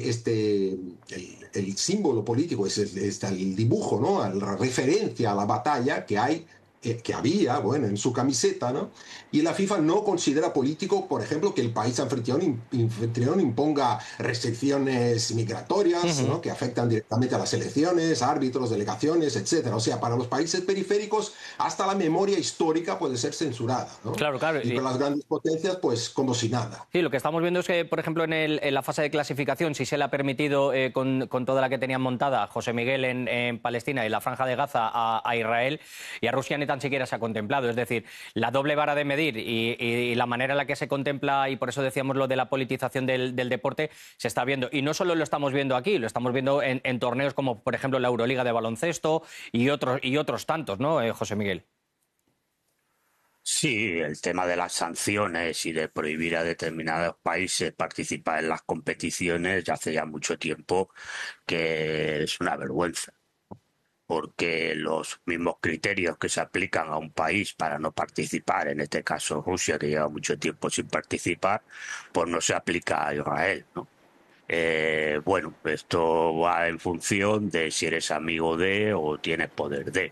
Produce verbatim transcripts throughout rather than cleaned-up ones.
este, este el, el símbolo político, es el, es el dibujo, ¿no? La referencia a la batalla que hay, eh, que había, bueno, en su camiseta, ¿no? Y la FIFA no considera político, por ejemplo, que el país anfitrión, anfitrión imponga restricciones migratorias, Ujú. ¿no? Que afectan directamente a las elecciones, árbitros, delegaciones, etcétera. O sea, para los países periféricos, hasta la memoria histórica puede ser censurada, ¿no? Claro, claro. Y para Y, las grandes potencias, pues como si nada. sí, lo que estamos viendo es que, por ejemplo, en, el- en la fase de clasificación, si se le ha permitido, eh, con, con toda la que tenían montada José Miguel en, en Palestina y la Franja de Gaza a, a Israel, y a Rusia ni tan siquiera se ha contemplado. Es decir, la doble vara de medir y, y- y la manera en la que se contempla, y por eso decíamos lo de la politización del, del deporte, se está viendo. Y no solo lo estamos viendo aquí, lo estamos viendo en, en torneos como, por ejemplo, la Euroliga de baloncesto y otros, y otros tantos, ¿no, eh, José Miguel? Sí, el tema de las sanciones y de prohibir a determinados países participar en las competiciones ya hace ya mucho tiempo que es una vergüenza, porque los mismos criterios que se aplican a un país para no participar, en este caso Rusia, que lleva mucho tiempo sin participar, pues no se aplica a Israel, ¿no? Eh, bueno, esto va en función de si eres amigo de o tienes poder de.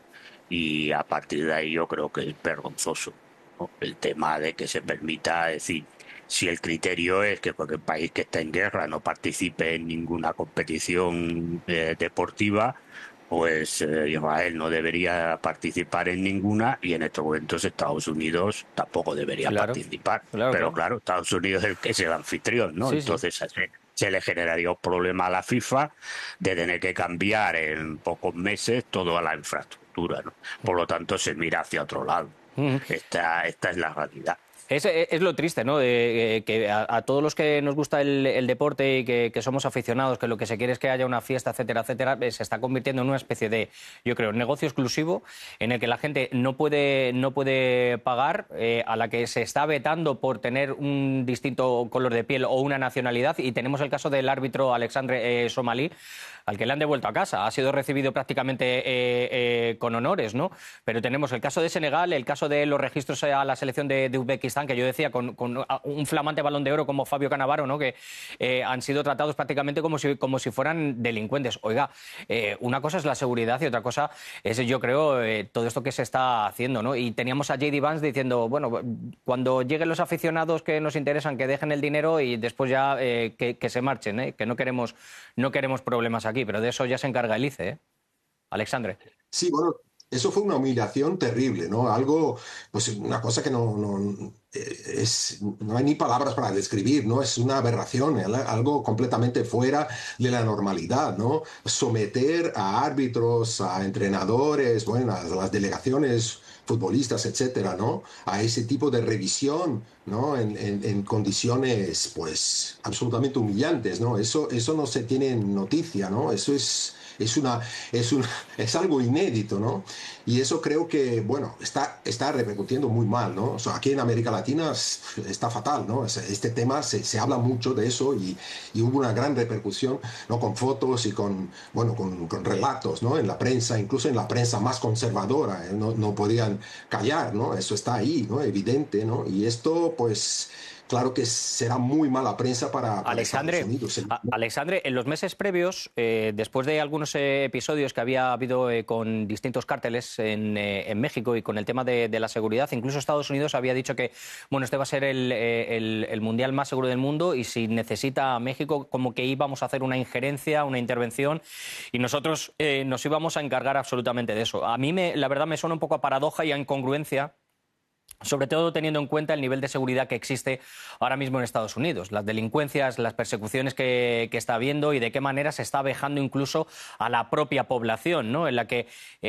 Y a partir de ahí yo creo que es vergonzoso, ¿no? El tema de que se permita decir, si el criterio es que porque el país que está en guerra no participe en ninguna competición eh, deportiva, pues eh, Israel no debería participar en ninguna y en estos momentos Estados Unidos tampoco debería Claro, participar. claro, Pero claro. claro, Estados Unidos es el, es el anfitrión, ¿no? Sí, sí. Entonces se, se le generaría un problema a la FIFA de tener que cambiar en pocos meses toda la infraestructura, ¿no? Por lo tanto, se mira hacia otro lado. Ujú. Esta, esta es la realidad. Es, es lo triste, ¿no? De, eh, que a, a todos los que nos gusta el, el deporte y que, que somos aficionados, que lo que se quiere es que haya una fiesta, etcétera, etcétera, eh, se está convirtiendo en una especie de, yo creo, negocio exclusivo en el que la gente no puede, no puede pagar, eh, a la que se está vetando por tener un distinto color de piel o una nacionalidad. Y tenemos el caso del árbitro Alexandre eh, Somalí, al que le han devuelto a casa. Ha sido recibido prácticamente eh, eh, con honores, ¿no? Pero tenemos el caso de Senegal, el caso de los registros a la selección de, de Uzbekistán, que yo decía, con, con un flamante Balón de Oro como Fabio Cannavaro, ¿no? Que eh, han sido tratados prácticamente como si, como si fueran delincuentes. Oiga, eh, una cosa es la seguridad y otra cosa es, yo creo, eh, todo esto que se está haciendo, ¿no? Y teníamos a J D Vance diciendo, bueno, cuando lleguen los aficionados que nos interesan, que dejen el dinero y después ya eh, que, que se marchen, ¿eh? Que no queremos, no queremos problemas aquí, pero de eso ya se encarga el I C E, ¿eh? Alexandre. Sí, bueno, eso fue una humillación terrible, ¿no? Algo, pues una cosa que no, no, eh, es, no hay ni palabras para describir, ¿no? Es una aberración, ¿eh? Algo completamente fuera de la normalidad, ¿no? Someter a árbitros, a entrenadores, bueno, a las delegaciones futbolistas, etcétera, ¿no? A ese tipo de revisión, ¿no? En, en, en condiciones, pues, absolutamente humillantes, ¿no? Eso, eso no se tiene en noticia, ¿no? Eso es... Es, una, es, un, es algo inédito, ¿no? Y eso creo que, bueno, está, está repercutiendo muy mal, ¿no? O sea, aquí en América Latina está fatal, ¿no? Este tema se, se habla mucho de eso y, y hubo una gran repercusión, ¿no? Con fotos y con, bueno, con, con relatos, ¿no? En la prensa, incluso en la prensa más conservadora, ¿eh? No, no podían callar, ¿no? Eso está ahí, ¿no? Evidente, ¿no? Y esto, pues, claro que será muy mala prensa para, para Estados Alexandre, Unidos. a- Alexandre, en los meses previos, eh, después de algunos eh, episodios que había habido eh, con distintos cárteles en, eh, en México y con el tema de, de la seguridad, incluso Estados Unidos había dicho que, bueno, este va a ser el, eh, el- el mundial más seguro del mundo y si necesita a México, como que íbamos a hacer una injerencia, una intervención y nosotros eh, nos íbamos a encargar absolutamente de eso. A mí, me, la verdad, me suena un poco a paradoja y a incongruencia, sobre todo teniendo en cuenta el nivel de seguridad que existe ahora mismo en Estados Unidos, las delincuencias, las persecuciones que, que está habiendo y de qué manera se está vejando incluso a la propia población, ¿no? En la que eh,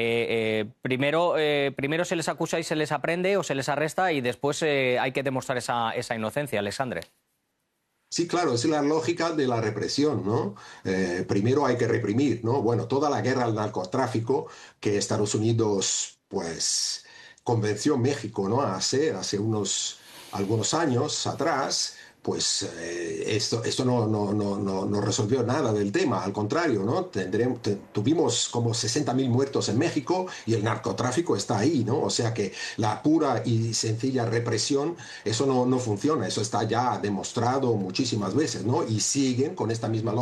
eh, primero, eh, primero se les acusa y se les aprende o se les arresta y después eh, hay que demostrar esa, esa inocencia, Alexandre. Sí, claro, es la lógica de la represión, ¿no? Eh, primero hay que reprimir, ¿no? Bueno, toda la guerra al narcotráfico que Estados Unidos, pues, convenció a México, ¿no? A hacer hace unos, algunos años atrás, pues eh, esto, esto no, no, no, no, no resolvió nada del tema, al contrario, ¿no? Tendremos, te- tuvimos como sesenta mil muertos en México y el narcotráfico está ahí, ¿no? O sea que la pura y sencilla represión, eso no, no funciona, eso está ya demostrado muchísimas veces, ¿no? Y siguen con esta misma lógica